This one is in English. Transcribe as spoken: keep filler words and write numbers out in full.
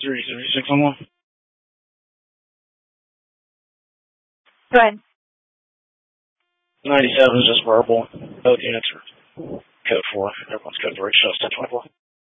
three three six one one. Go ahead. ninety-seven is just verbal. Both units are code four. Everyone's code three, so it's ten twenty-four.